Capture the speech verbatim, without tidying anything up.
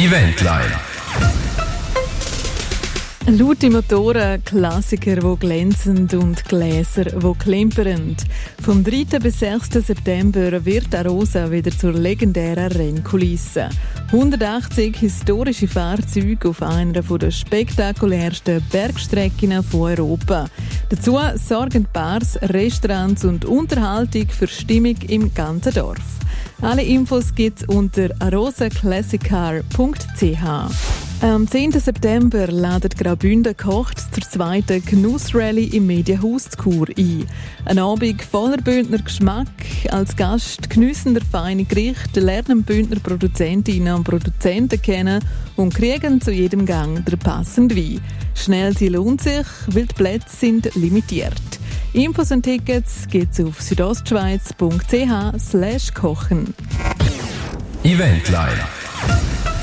Eventline. Laute Motoren, Klassiker, die glänzen und Gläser, die klimpern. Vom dritten bis sechsten September wird Arosa wieder zur legendären Rennkulisse. hundertachtzig historische Fahrzeuge auf einer der spektakulärsten Bergstrecken von Europa. Dazu sorgen Bars, Restaurants und Unterhaltung für Stimmung im ganzen Dorf. Alle Infos gibt es unter arosa classic car punkt c h. Am zehnten September ladet Graubünden kocht zur zweiten Genussrallye im Medienhaus zu Chur ein. Ein Abend voller Bündner Geschmack. Als Gast geniessen der feine Gerichte, lernen Bündner Produzentinnen und Produzenten kennen und kriegen zu jedem Gang den passenden Wein. Schnell sie lohnt sich, weil die Plätze sind limitiert. Infos und Tickets gibt's auf südostschweiz punkt c h slash kochen. Eventline.